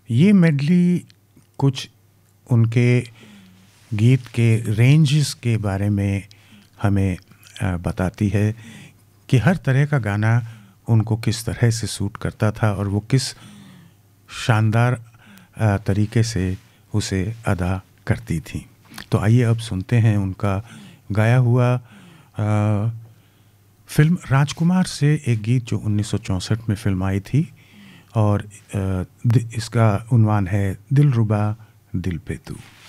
ये मेडली कुछ उनके गीत के रेंजेस के बारे में हमें बताती है कि हर तरह का गाना उनको किस तरह से सूट करता था और वो किस शानदार तरीके से उसे अदा करती थी। तो आइए अब सुनते हैं उनका गाया हुआ फिल्म राजकुमार से एक गीत जो 1964 में फिल्म आई थी और इसका उन्वान है दिलरुबा दिल पे तू।